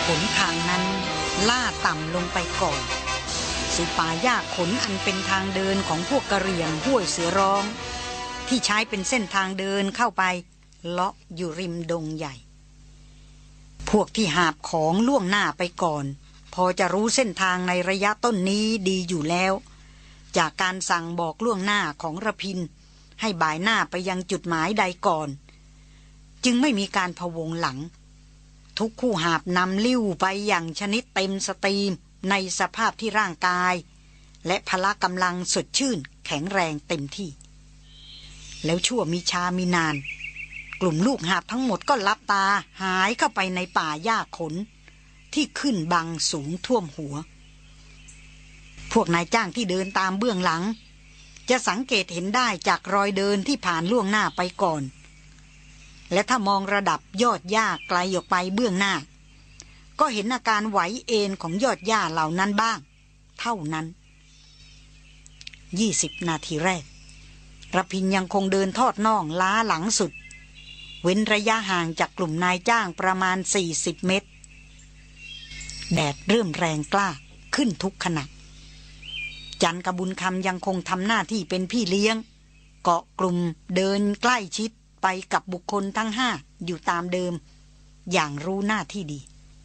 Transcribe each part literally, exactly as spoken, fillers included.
ขนทางนั้นล่าต่ำลงไปก่อนสู่ป่าหญ้าขนอันเป็นทางเดินของพวกกะเหรี่ยงห้วยเสือร้องที่ใช้เป็นเส้นทางเดินเข้าไปเลาะอยู่ริมดงใหญ่พวกที่หาบของล่วงหน้าไปก่อนพอจะรู้เส้นทางในระยะต้นนี้ดีอยู่แล้วจากการสั่งบอกล่วงหน้าของระพินให้บ่ายหน้าไปยังจุดหมายใดก่อนจึงไม่มีการพะวงหลังทุกคู่หาบนำลิ้วไปอย่างชนิดเต็มสตรีมในสภาพที่ร่างกายและพละกำลังสดชื่นแข็งแรงเต็มที่แล้วชั่วมีชามีนานกลุ่มลูกหาบทั้งหมดก็ลับตาหายเข้าไปในป่าหญ้าขนที่ขึ้นบังสูงท่วมหัวพวกนายจ้างที่เดินตามเบื้องหลังจะสังเกตเห็นได้จากรอยเดินที่ผ่านล่วงหน้าไปก่อนและถ้ามองระดับยอดหญ้าไกลออกไปเบื้องหน้าก็เห็นอาการไหวเอ็นของยอดหญ้าเหล่านั้นบ้างเท่านั้นยี่สิบนาทีแรกระพินยังคงเดินทอดน่องล้าหลังสุดเว้นระยะห่างจากกลุ่มนายจ้างประมาณสี่สิบเมตรแดดเริ่มแรงกล้าขึ้นทุกขณะจันกบุญคำยังคงทำหน้าที่เป็นพี่เลี้ยงเกาะกลุ่มเดินใกล้ชิดไปกับบุคคลทั้งห้าอยู่ตามเดิมอย่างรู้หน้าที่ดี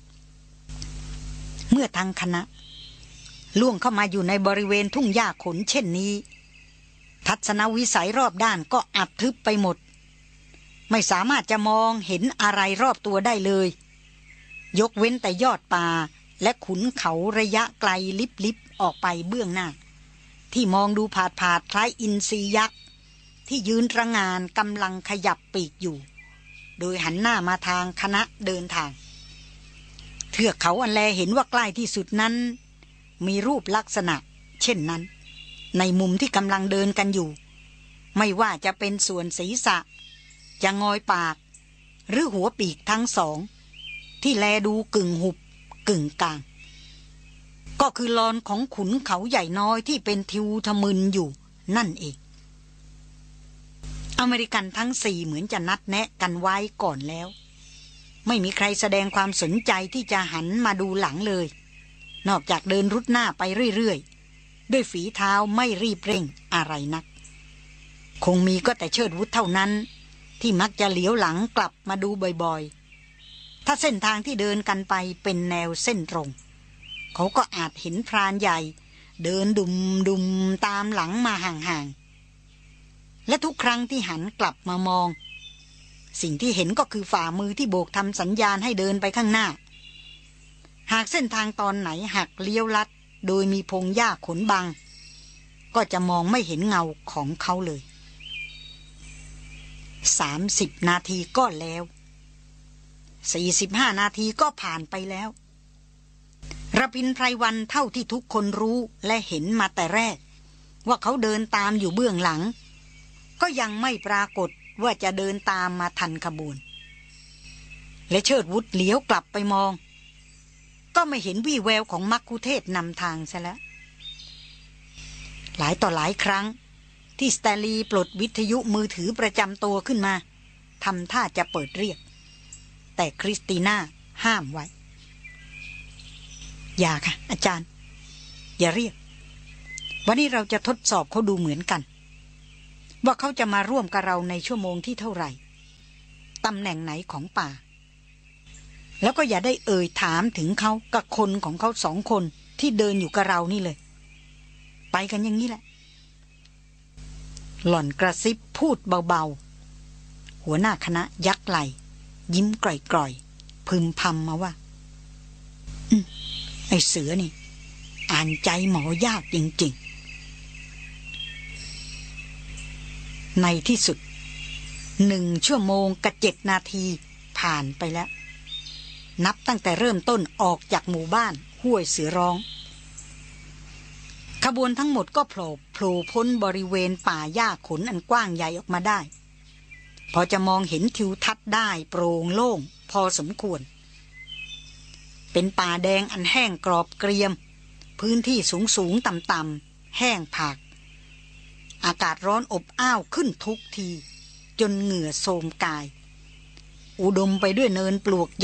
เมื่อทางคณะล่วงเข้ามาอยู่ในบริเวณทุ่งหญ้าขนเช่นนี้ทัศนวิสัยรอบด้านก็อับทึบไปหมดไม่สามารถจะมองเห็นอะไรรอบตัวได้เลยยกเว้นแต่ยอดป่าและขุนเขาระยะไกลลิบๆออกไปเบื้องหน้าที่มองดูผาดผาดคล้ายอินทรียักษ์ที่ยืนระงานกำลังขยับปีกอยู่โดยหันหน้ามาทางคณะเดินทางเทือกเขาอันแลเห็นว่าใกล้ที่สุดนั้นมีรูปลักษณะเช่นนั้นในมุมที่กำลังเดินกันอยู่ไม่ว่าจะเป็นส่วนศีรษะจะงอยปากหรือหัวปีกทั้งสองที่แลดูกึ่งหุบกึ่งกลางก็คือลอนของขุนเขาใหญ่น้อยที่เป็นทิวทมึนอยู่นั่นเองอเมริกันทั้งสี่เหมือนจะนัดแนะกันไว้ก่อนแล้วไม่มีใครแสดงความสนใจที่จะหันมาดูหลังเลยนอกจากเดินรุดหน้าไปเรื่อยๆด้วยฝีเท้าไม่รีบเร่งอะไรนักคงมีก็แต่เชิดวุฒเท่านั้นที่มักจะเหลียวหลังกลับมาดูบ่อยๆถ้าเส้นทางที่เดินกันไปเป็นแนวเส้นตรงเขาก็อาจเห็นพรานใหญ่เดินดุมดุมตามหลังมาห่างๆและทุกครั้งที่หันกลับมามองสิ่งที่เห็นก็คือฝ่ามือที่โบกทำสัญญาณให้เดินไปข้างหน้าหากเส้นทางตอนไหนหักเลี้ยวลัดโดยมีพงหญ้าขนบังก็จะมองไม่เห็นเงาของเขาเลยสามสิบนาทีก็แล้วสี่สิบห้านาทีก็ผ่านไปแล้วระพินไพรวันเท่าที่ทุกคนรู้และเห็นมาแต่แรกว่าเขาเดินตามอยู่เบื้องหลังก็ยังไม่ปรากฏว่าจะเดินตามมาทันขบวนและเชิดวุฒเหลียวกลับไปมองก็ไม่เห็นวี่แววของมัคคุเทศนำทางซะแล้วหลายต่อหลายครั้งที่สแตลีปลดวิทยุมือถือประจำตัวขึ้นมาทำท่าจะเปิดเรียกแต่คริสติน่าห้ามไว้อย่าค่ะอาจารย์อย่าเรียกวันนี้เราจะทดสอบเขาดูเหมือนกันว่าเขาจะมาร่วมกับเราในชั่วโมงที่เท่าไหร่ตำแหน่งไหนของป่าแล้วก็อย่าได้เอ่ยถามถึงเขากับคนของเขาสองคนที่เดินอยู่กับเรานี่เลยไปกันอย่างนี้แหละหล่อนกระซิบพูดเบาๆหัวหน้าคณะยักไหล่ยิ้มกร่อยๆพึมพำมาว่าอืมไอ้เสือนี่อ่านใจหมอยากจริงๆในที่สุดหนึ่งชั่วโมงกับเจ็ดนาทีผ่านไปแล้วนับตั้งแต่เริ่มต้นออกจากหมู่บ้านห้วยเสือร้องขบวนทั้งหมดก็โผล่โผล่พ้นบริเวณป่าหญ้าขนอันกว้างใหญ่ออกมาได้พอจะมองเห็นทิวทัศน์ได้โปร่งโล่งพอสมควรเป็นป่าแดงอันแห้งกรอบเกรียมพื้นที่สูงสูงต่ำต่ำแห้งผากอากาศร้อนอบอ้าวขึ้นทุกทีจนเหงื่อโทรมกายอุดมไปด้วยเนินปลวก